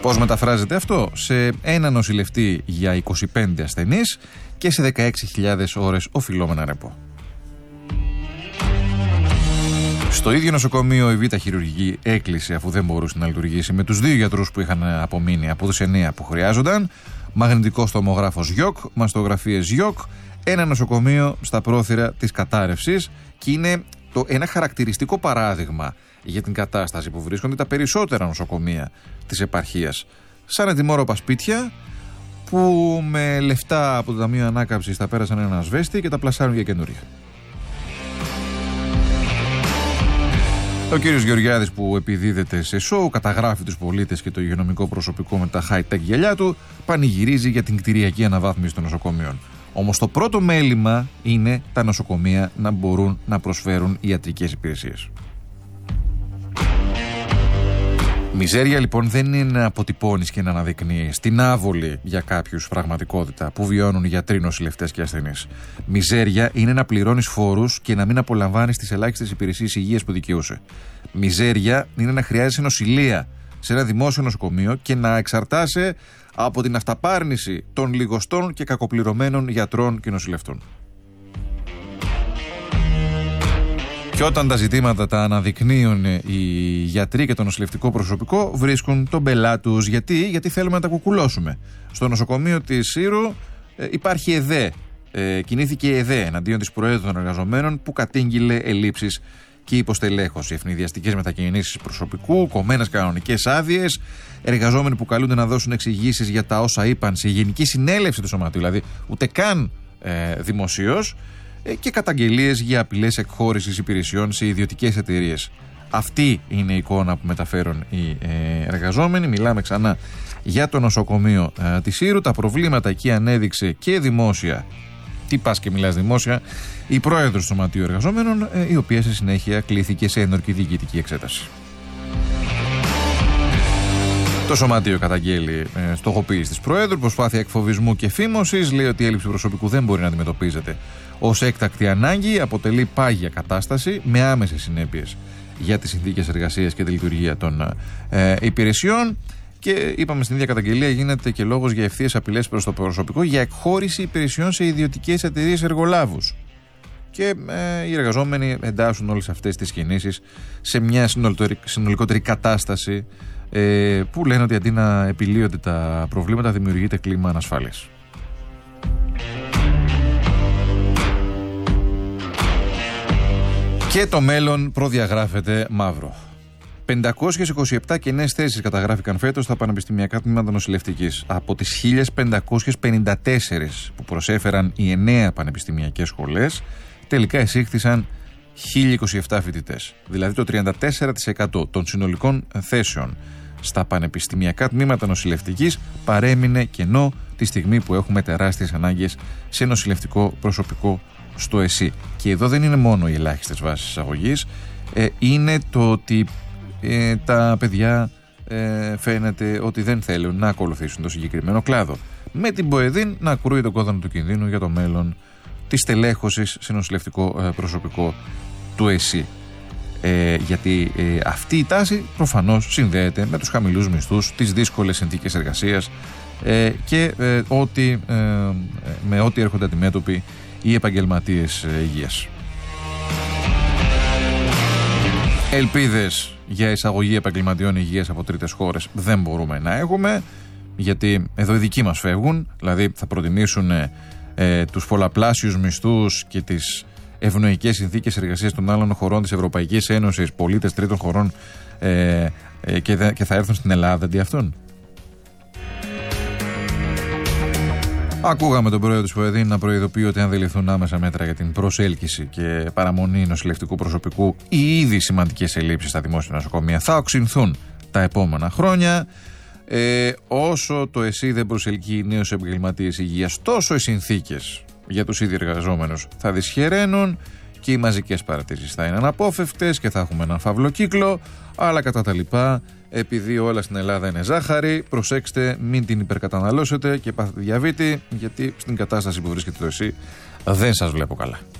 Πώς μεταφράζεται αυτό? Σε ένα νοσηλευτή για 25 ασθενείς και σε 16.000 ώρες οφειλόμενα ρεπό. Στο ίδιο νοσοκομείο η Β' χειρουργική έκλεισε αφού δεν μπορούσε να λειτουργήσει με τους 2 γιατρούς που είχαν απομείνει από τους 9 που χρειάζονταν. Μαγνητικός τομογράφος ΓΙΟΚ, μαστογραφίες ΓΙΟΚ, ένα νοσοκομείο στα πρόθυρα της κατάρρευσης και είναι ένα χαρακτηριστικό παράδειγμα για την κατάσταση που βρίσκονται τα περισσότερα νοσοκομεία της επαρχίας. Σαν ετοιμόρροπα σπίτια που με λεφτά από το Ταμείο Ανάκαμψης τα πέρασαν ένα ασβέστη και τα πλασάρουν για καινούρια. Ο κύριος Γεωργιάδης, που επιδίδεται σε σοου, καταγράφει τους πολίτες και το υγειονομικό προσωπικό με τα high-tech γυαλιά του, πανηγυρίζει για την κτηριακή αναβάθμιση των νοσοκομείων. Όμως το πρώτο μέλημα είναι τα νοσοκομεία να μπορούν να προσφέρουν ιατρικές υπηρεσίες. Μιζέρια λοιπόν δεν είναι να αποτυπώνεις και να αναδεικνύεις την άβολη για κάποιους πραγματικότητα που βιώνουν γιατροί, νοσηλευτές και ασθενείς. Μιζέρια είναι να πληρώνεις φόρους και να μην απολαμβάνεις τις ελάχιστες υπηρεσίες υγείας που δικαιούσε. Μιζέρια είναι να χρειάζεσαι νοσηλεία σε ένα δημόσιο νοσοκομείο και να εξαρτάσαι από την αυταπάρνηση των λιγοστών και κακοπληρωμένων γιατρών και νοσηλευτών. Και όταν τα ζητήματα τα αναδεικνύουν οι γιατροί και το νοσηλευτικό προσωπικό, βρίσκουν τον πελάτη τους. Γιατί θέλουμε να τα κουκουλώσουμε. Στο νοσοκομείο της Σύρου υπάρχει ΕΔΕ. Κινήθηκε η ΕΔΕ εναντίον της Προέδρου των Εργαζομένων που κατήγγειλε ελλείψεις και υποστελέχωση. Ευνηδιαστικές μετακινήσεις προσωπικού, κομμένες κανονικές άδειες, εργαζόμενοι που καλούνται να δώσουν εξηγήσεις για τα όσα είπαν σε γενική συνέλευση του σωματείου, δηλαδή ούτε καν δημοσίως. Και καταγγελίες για απειλές εκχώρησης υπηρεσιών σε ιδιωτικές εταιρείες. Αυτή είναι η εικόνα που μεταφέρουν οι εργαζόμενοι. Μιλάμε ξανά για το νοσοκομείο της Σύρου. Τα προβλήματα εκεί ανέδειξε και δημόσια. Τι πας και μιλάς δημόσια? Η πρόεδρος του Σωματείου Εργαζόμενων, η οποία σε συνέχεια κλήθηκε σε ένορκη διοικητική εξέταση. Το Σωματείο καταγγέλει στοχοποίηση της Προέδρου, προσπάθεια εκφοβισμού και φήμωσης. Λέει ότι η έλλειψη προσωπικού δεν μπορεί να αντιμετωπίζεται ως έκτακτη ανάγκη, αποτελεί πάγια κατάσταση με άμεσες συνέπειες για τις συνθήκες εργασίας και τη λειτουργία των υπηρεσιών. Και είπαμε στην ίδια καταγγελία γίνεται και λόγος για ευθείες απειλές προς το προσωπικό για εκχώρηση υπηρεσιών σε ιδιωτικές εταιρείες εργολάβους. Και οι εργαζόμενοι εντάσσουν όλες αυτές τις κινήσεις σε μια συνολικότερη κατάσταση που λένε ότι αντί να επιλύονται τα προβλήματα δημιουργείται κλίμα ανασφάλειας. Και το μέλλον προδιαγράφεται μαύρο. 527 κενές θέσεις καταγράφηκαν φέτος στα πανεπιστημιακά τμήματα νοσηλευτικής. Από τις 1554 που προσέφεραν οι 9 πανεπιστημιακές σχολές, τελικά εισήχθησαν 1027 φοιτητές. Δηλαδή το 34% των συνολικών θέσεων στα πανεπιστημιακά τμήματα νοσηλευτικής παρέμεινε κενό τη στιγμή που έχουμε τεράστιες ανάγκες σε νοσηλευτικό προσωπικό στο ΕΣΥ. Και εδώ δεν είναι μόνο οι ελάχιστες βάσεις εισαγωγής, είναι το ότι τα παιδιά φαίνεται ότι δεν θέλουν να ακολουθήσουν το συγκεκριμένο κλάδο. Με την ΠΟΕΔΗΝ να ακρούει τον κόδωνα του κινδύνου για το μέλλον της τελέχωσης σε νοσηλευτικό προσωπικό του ΕΣΥ. Γιατί αυτή η τάση προφανώς συνδέεται με τους χαμηλούς μισθούς, τις δύσκολες συνθήκες εργασίας και με ό,τι έρχονται αντιμέτωποι οι επαγγελματίες υγείας. Ελπίδες για εισαγωγή επαγγελματιών υγείας από τρίτες χώρες δεν μπορούμε να έχουμε, γιατί εδώ οι δικοί μας φεύγουν, δηλαδή θα προτιμήσουν τους πολλαπλάσιους μισθούς και τις ευνοϊκές συνθήκες εργασίας των άλλων χωρών της Ευρωπαϊκής Ένωσης, πολίτες τρίτων χωρών, και θα έρθουν στην Ελλάδα αντί αυτών. Ακούγαμε τον πρόεδρο της ΠΟΕΔΗΝ να προειδοποιεί ότι αν δεν ληφθούν άμεσα μέτρα για την προσέλκυση και παραμονή νοσηλευτικού προσωπικού, οι ήδη σημαντικές ελλείψεις στα δημόσια νοσοκομεία θα οξυνθούν τα επόμενα χρόνια. Όσο το ΕΣΥ δεν προσελκύει νέους επαγγελματίες υγείας, τόσο οι συνθήκες για τους ήδη εργαζόμενους θα δυσχεραίνουν και οι μαζικές παρατηρήσεις θα είναι αναπόφευκτες και θα έχουμε έναν φαύλο κύκλο. Αλλά κατά τα λοιπά, επειδή όλα στην Ελλάδα είναι ζάχαρη, προσέξτε, μην την υπερκαταναλώσετε και πάθετε διαβήτη, γιατί στην κατάσταση που βρίσκεται το ΕΣΥ δεν σας βλέπω καλά.